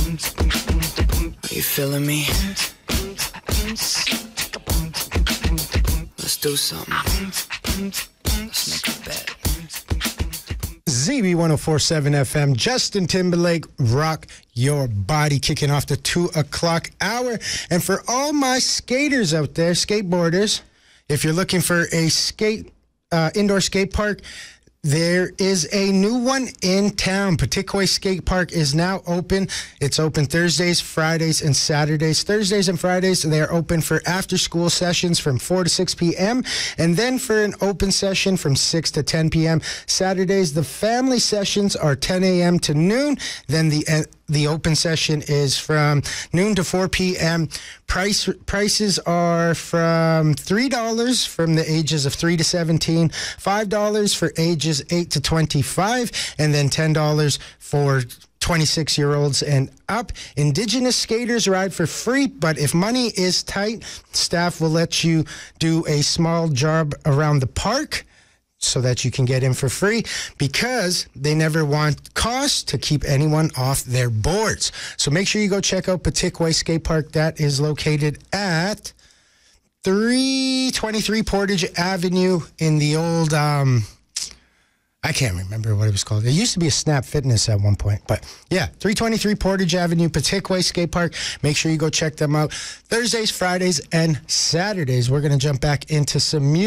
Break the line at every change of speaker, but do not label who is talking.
Are you feeling me? Let's do something. Let's make a bet.
ZB 104.7 FM, Justin Timberlake, Rock Your Body, kicking off the 2 o'clock hour. And for all my skaters out there, skateboarders, if you're looking for a indoor skate park, there is a new one in town. Petikwe Skate Park is now open. It's open Thursdays, Fridays, and Saturdays. Thursdays and Fridays, they are open for after-school sessions from 4 to 6 p.m., and then for an open session from 6 to 10 p.m. Saturdays, the family sessions are 10 a.m. to noon. Then the open session is from noon to 4 p.m. Prices are from $3 from the ages of 3 to 17, $5 for ages 8 to 25, and then $10 for 26-year-olds and up. Indigenous skaters ride for free, but if money is tight, staff will let you do a small job around the park so that you can get in for free, because they never want costs to keep anyone off their boards. So make sure you go check out Petikwe Skate Park. That is located at 323 Portage Avenue in the old, I can't remember what it was called. It used to be a Snap Fitness at one point. But yeah, 323 Portage Avenue, Petikwe Skate Park. Make sure you go check them out. Thursdays, Fridays, and Saturdays. We're going to jump back into some music.